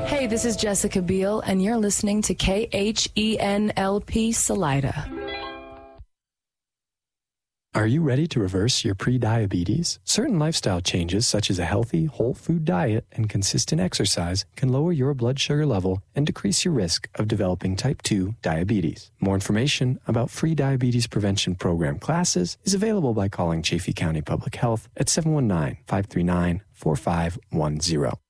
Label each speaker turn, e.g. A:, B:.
A: Hey, this is Jessica Biel, and you're listening to KHENLP Salida.
B: Are you ready to reverse your pre-diabetes? Certain lifestyle changes, such as a healthy, whole food diet and consistent exercise, can lower your blood sugar level and decrease your risk of developing type 2 diabetes. More information about free diabetes prevention program classes is available by calling Chaffee County Public Health at 719-539-4510.